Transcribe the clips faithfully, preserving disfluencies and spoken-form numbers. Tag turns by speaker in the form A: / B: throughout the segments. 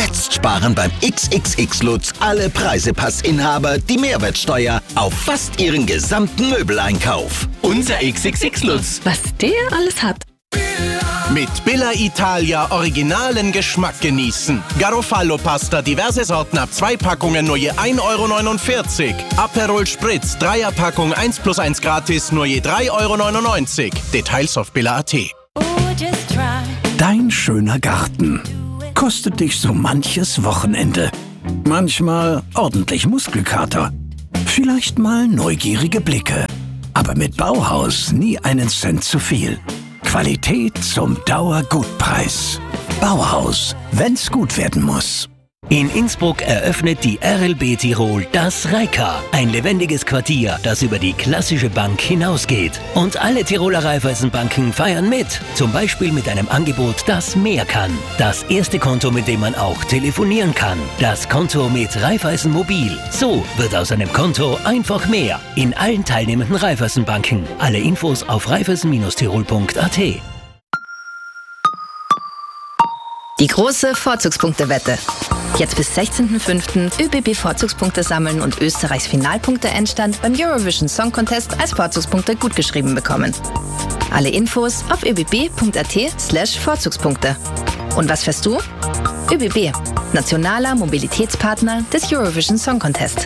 A: Jetzt sparen beim X X X Lutz alle Preisepassinhaber die Mehrwertsteuer auf fast ihren gesamten Möbeleinkauf. Unser X X X Lutz.
B: Was der alles hat.
C: Mit Billa Italia originalen Geschmack genießen. Garofalo-Pasta, diverse Sorten ab zwei Packungen nur je ein Euro neunundvierzig. Aperol Spritz, Dreierpackung eins plus eins gratis nur je drei Euro neunundneunzig. Details auf billa punkt at.
D: Dein schöner Garten kostet dich so manches Wochenende. Manchmal ordentlich Muskelkater. Vielleicht mal neugierige Blicke. Aber mit Bauhaus nie einen Cent zu viel. Qualität zum Dauergutpreis. Bauhaus, wenn's gut werden muss.
E: In Innsbruck eröffnet die R L B Tirol das Reika, ein lebendiges Quartier, das über die klassische Bank hinausgeht. Und alle Tiroler Raiffeisenbanken feiern mit, zum Beispiel mit einem Angebot, das mehr kann. Das erste Konto, mit dem man auch telefonieren kann. Das Konto mit Raiffeisen Mobil. So wird aus einem Konto einfach mehr. In allen teilnehmenden Raiffeisenbanken. Alle Infos auf raiffeisen Tirol punkt at.
B: Die große Vorzugspunktewette. Jetzt bis sechzehnten fünften ÖBB Vorzugspunkte sammeln und Österreichs Finalpunkte-Endstand beim Eurovision Song Contest als Vorzugspunkte gutgeschrieben bekommen. Alle Infos auf öbb punkt at slash Vorzugspunkte. Und was fährst du? ÖBB, nationaler Mobilitätspartner des Eurovision Song Contest.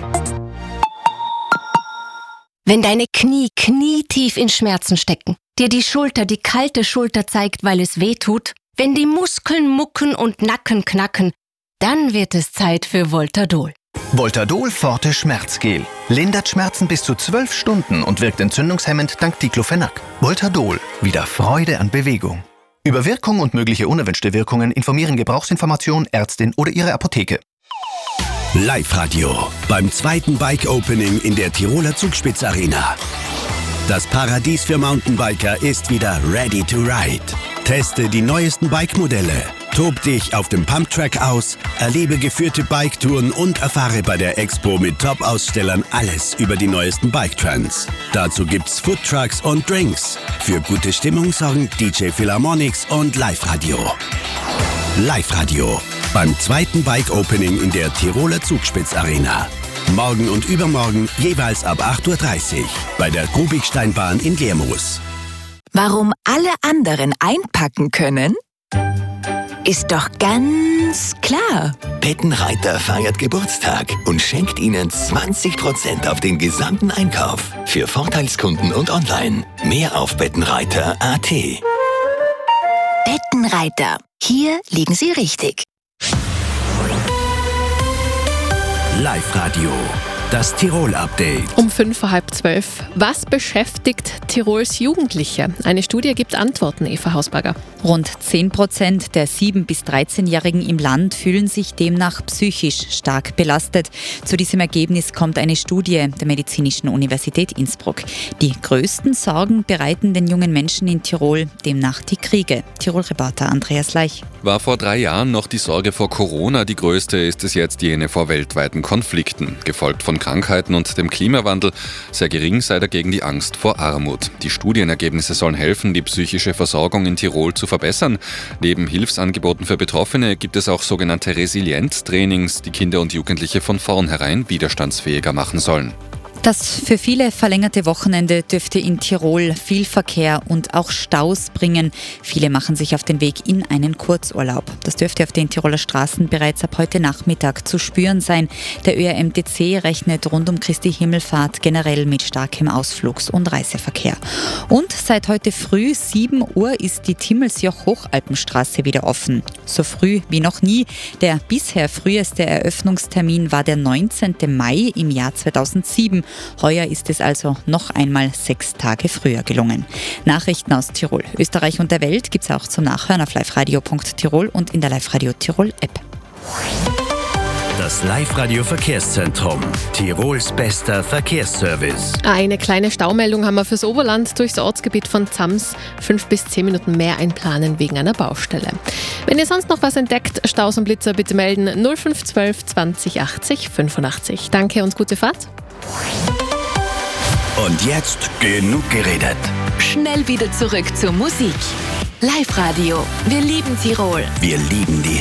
F: Wenn deine Knie knietief in Schmerzen stecken, dir die Schulter die kalte Schulter zeigt, weil es weh tut, wenn die Muskeln mucken und Nacken knacken, dann wird es Zeit für Voltadol.
G: Voltadol Forte Schmerzgel. Lindert Schmerzen bis zu zwölf Stunden und wirkt entzündungshemmend dank Diclofenac. Voltadol. Wieder Freude an Bewegung. Über Wirkung und mögliche unerwünschte Wirkungen informieren Gebrauchsinformation, Ärztin oder Ihre Apotheke.
A: Live-Radio beim zweiten Bike-Opening in der Tiroler Zugspitz-Arena. Das Paradies für Mountainbiker ist wieder ready to ride. Teste die neuesten Bike-Modelle, tob dich auf dem Pumptrack aus, erlebe geführte Biketouren und erfahre bei der Expo mit Top-Ausstellern alles über die neuesten Bike-Trends. Dazu gibt's Foodtrucks und Drinks. Für gute Stimmung sorgen D J Philharmonics und Live-Radio. Live-Radio beim zweiten Bike-Opening in der Tiroler Zugspitz-Arena. Morgen und übermorgen jeweils ab acht Uhr dreißig bei der Kubiksteinbahn in Lermoos.
H: Warum alle anderen einpacken können? Ist doch ganz klar.
I: Bettenreiter feiert Geburtstag und schenkt Ihnen zwanzig Prozent auf den gesamten Einkauf. Für Vorteilskunden und online. Mehr auf bettenreiter punkt at.
H: Bettenreiter. Hier liegen Sie richtig.
A: Live-Radio, das Tirol-Update.
J: Um fünf vor halb zwölf. Was beschäftigt Tirols Jugendliche? Eine Studie gibt Antworten, Eva Hausberger.
K: Rund zehn Prozent der sieben- bis dreizehnjährigen im Land fühlen sich demnach psychisch stark belastet. Zu diesem Ergebnis kommt eine Studie der Medizinischen Universität Innsbruck. Die größten Sorgen bereiten den jungen Menschen in Tirol demnach die Kriege. Tirol-Reporter Andreas Leich.
L: War vor drei Jahren noch die Sorge vor Corona die größte, ist es jetzt jene vor weltweiten Konflikten, gefolgt von Krankheiten und dem Klimawandel. Sehr gering sei dagegen die Angst vor Armut. Die Studienergebnisse sollen helfen, die psychische Versorgung in Tirol zu verbessern. Neben Hilfsangeboten für Betroffene gibt es auch sogenannte Resilienztrainings, die Kinder und Jugendliche von vornherein widerstandsfähiger machen sollen.
K: Das für viele verlängerte Wochenende dürfte in Tirol viel Verkehr und auch Staus bringen. Viele machen sich auf den Weg in einen Kurzurlaub. Das dürfte auf den Tiroler Straßen bereits ab heute Nachmittag zu spüren sein. Der Ö R M T C rechnet rund um Christi Himmelfahrt generell mit starkem Ausflugs- und Reiseverkehr. Und seit heute früh sieben Uhr ist die Timmelsjoch-Hochalpenstraße wieder offen. So früh wie noch nie. Der bisher früheste Eröffnungstermin war der neunzehnten Mai im Jahr zweitausendsieben. Heuer ist es also noch einmal sechs Tage früher gelungen. Nachrichten aus Tirol, Österreich und der Welt gibt's auch zum Nachhören auf liveradio punkt tirol und in der Live-Radio Tirol App.
A: Das Live-Radio Verkehrszentrum. Tirols bester Verkehrsservice.
J: Eine kleine Staumeldung haben wir fürs Oberland durchs Ortsgebiet von Zams. Fünf bis zehn Minuten mehr einplanen wegen einer Baustelle. Wenn ihr sonst noch was entdeckt, Staus und Blitzer, bitte melden null fünf eins zwei zwanzig achtzig fünfundachtzig. Danke und gute Fahrt.
A: Und jetzt genug geredet.
H: Schnell wieder zurück zur Musik. Live-Radio. Wir lieben Tirol.
A: Wir lieben die